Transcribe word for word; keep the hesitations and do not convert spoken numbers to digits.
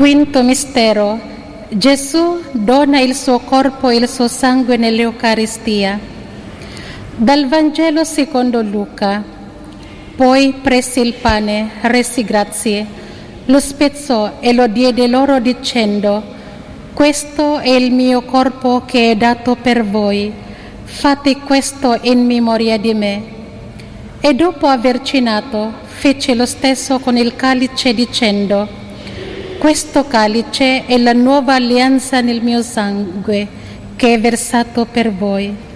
Quinto mistero. Gesù dona il suo corpo e il suo sangue nell'Eucaristia. Dal Vangelo secondo Luca. Poi prese il pane, rese grazie, lo spezzò e lo diede loro dicendo: questo è il mio corpo che è dato per voi, fate questo in memoria di me. E dopo aver cenato, fece lo stesso con il calice dicendo: questo calice è la nuova alleanza nel mio sangue, che è versato per voi.